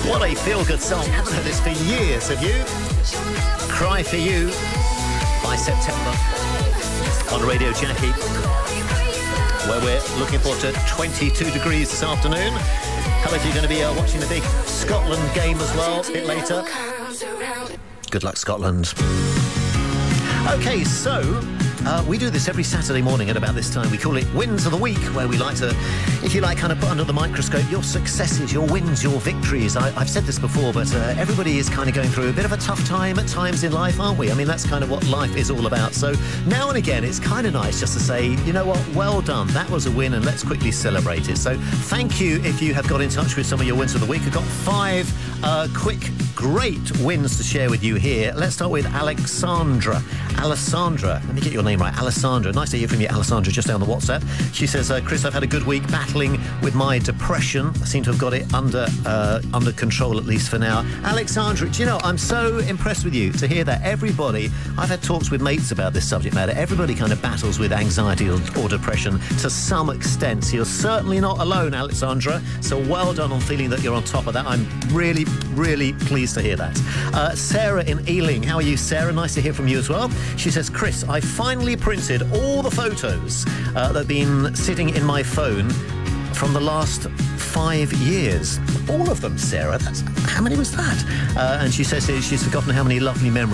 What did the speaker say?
What a feel-good song. Haven't heard this for years, have you? Cry For You by September on Radio Jackie, where we're looking forward to 22 degrees this afternoon. How about you going to be watching the big Scotland game as well a bit later? Good luck, Scotland. OK, so we do this every Saturday morning at about this time. We call it Wins of the Week, where we like to, if you like, kind of put under the microscope your successes, your wins, your victories. I've said this before, but everybody is kind of going through a bit of a tough time at times in life, aren't we? I mean, that's kind of what life is all about. So now and again, it's kind of nice just to say, you know what, well done. That was a win, and let's quickly celebrate it. So thank you if you have got in touch with some of your wins of the week. I've got 5 quick, great wins to share with you here. Let's start with Alexandra. Let me get your name right. Alessandra. Nice to hear from you, Alessandra, just down the WhatsApp. She says, Chris, I've had a good week battling with my depression. I seem to have got it under control, at least for now. Alexandra, do you know, I'm so impressed with you to hear that everybody, I've had talks with mates about this subject matter, everybody kind of battles with anxiety or depression to some extent. So you're certainly not alone, Alexandra. So well done on feeling that you're on top of that. I'm really, really pleased to hear that. Sarah in Ealing. How are you, Sarah? Nice to hear from you as well. She says, Chris, I finally printed all the photos that have been sitting in my phone from the last 5 years. All of them, Sarah. How many was that? And she says she's forgotten how many lovely memories